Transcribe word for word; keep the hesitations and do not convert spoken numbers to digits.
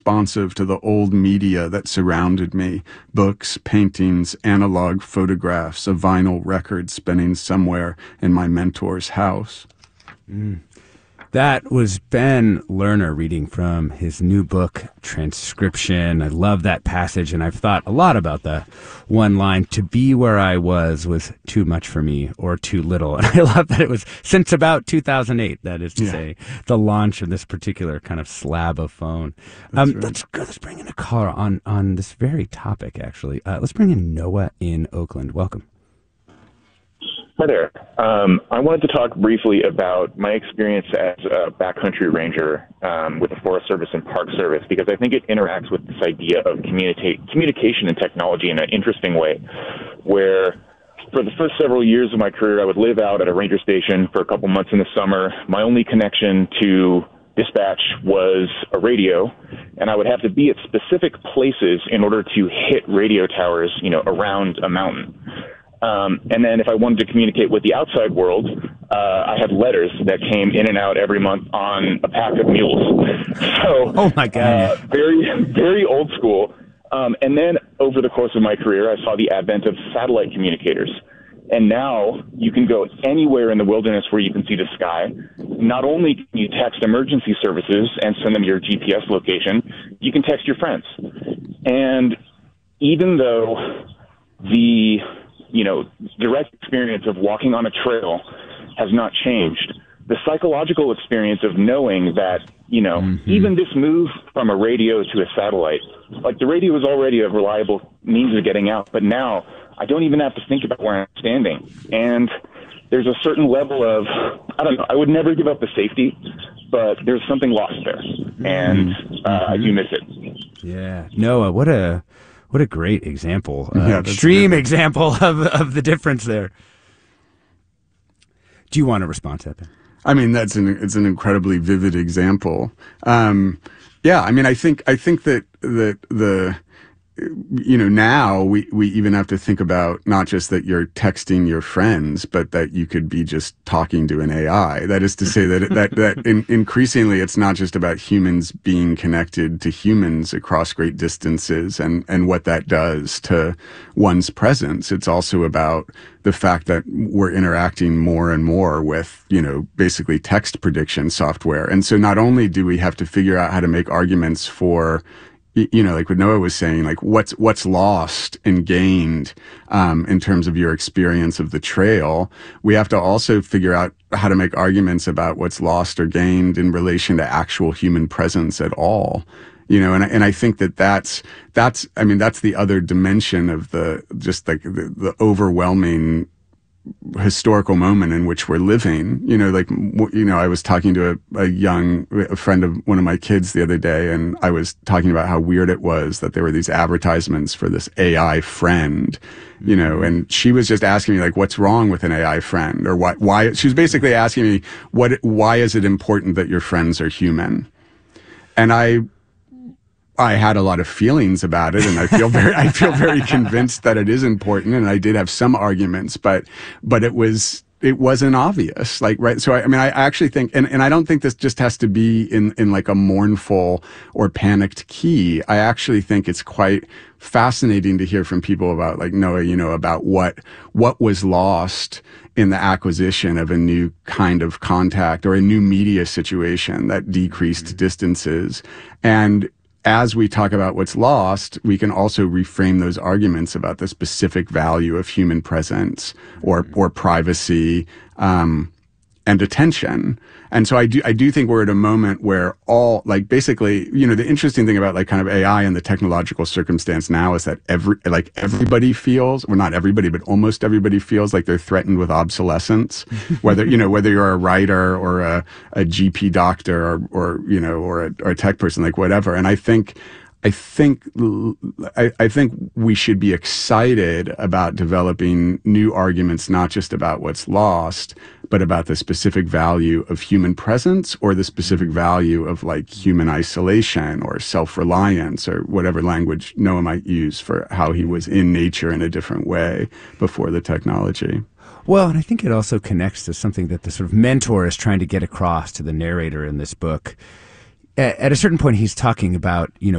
responsive to the old media that surrounded me: books, paintings, analog photographs, a vinyl record spinning somewhere in my mentor's house. Mm. That was Ben Lerner reading from his new book, Transcription. I love that passage, and I've thought a lot about the one line, "To be where I was was too much for me, or too little." And I love that it was since about two thousand eight, that is to yeah. say, the launch of this particular kind of slab of phone. Um, right. Let's go, let's bring in a caller on, on this very topic, actually. Uh, let's bring in Noah in Oakland. Welcome. Hi there. Um, I wanted to talk briefly about my experience as a backcountry ranger um, with the Forest Service and Park Service, because I think it interacts with this idea of communicate, communication and technology in an interesting way, where for the first several years of my career, I would live out at a ranger station for a couple months in the summer. My only connection to dispatch was a radio, and I would have to be at specific places in order to hit radio towers, you know, around a mountain. Um, and then if I wanted to communicate with the outside world, uh, I had letters that came in and out every month on a pack of mules. So, oh my God, uh, very, very old school. Um, and then over the course of my career, I saw the advent of satellite communicators. And now you can go anywhere in the wilderness where you can see the sky. Not only can you text emergency services and send them your G P S location, you can text your friends. And even though the you know, direct experience of walking on a trail has not changed, the psychological experience of knowing that, you know, mm-hmm. even this move from a radio to a satellite, like the radio is already a reliable means of getting out, but now I don't even have to think about where I'm standing. And there's a certain level of, I don't know, I would never give up the safety, but there's something lost there. And uh, mm-hmm. I do miss it. Yeah. Noah, what a... What a great example, uh, yeah, extreme example of of the difference there. Do you want to respond to that, Ben? I mean, that's an it's an incredibly vivid example. Um, yeah, I mean, I think I think that that the you know now we we even have to think about not just that you're texting your friends, but that you could be just talking to an A I. That is to say that that that in, increasingly it's not just about humans being connected to humans across great distances and and what that does to one's presence. It's also about the fact that we're interacting more and more with, you know, basically text prediction software. And so not only do we have to figure out how to make arguments for, you know, like what Noah was saying, like what's what's lost and gained um, in terms of your experience of the trail, we have to also figure out how to make arguments about what's lost or gained in relation to actual human presence at all. You know, and and I think that that's that's I mean that's the other dimension of the just like the, the overwhelming historical moment in which we're living. You know, like, you know, I was talking to a, a young, a friend of one of my kids the other day, and I was talking about how weird it was that there were these advertisements for this A I friend, you know, and she was just asking me, like, what's wrong with an A I friend? Or why, why, she was basically asking me, what, why is it important that your friends are human? And I, I had a lot of feelings about it, and I feel very, I feel very convinced that it is important, and I did have some arguments, but, but it was, it wasn't obvious, like, right? So I, I mean, I actually think, and, and I don't think this just has to be in, in like a mournful or panicked key. I actually think it's quite fascinating to hear from people about, like, Noah, you know, about what, what was lost in the acquisition of a new kind of contact or a new media situation that decreased mm-hmm. distances. And as we talk about what's lost, we can also reframe those arguments about the specific value of human presence or or privacy um, and attention. And so I do I do think we're at a moment where all, like, basically, you know, the interesting thing about like kind of A I and the technological circumstance now is that every like everybody feels, well, not everybody, but almost everybody feels like they're threatened with obsolescence. Whether, you know, whether you're a writer or a, a G P doctor or, or you know, or a, or a tech person, like whatever. And I think I think I, I think we should be excited about developing new arguments, not just about what's lost, but about the specific value of human presence or the specific value of like human isolation or self-reliance or whatever language Noah might use for how he was in nature in a different way before the technology. Well, and I think it also connects to something that the sort of mentor is trying to get across to the narrator in this book. at a certain point, he's talking about, you know,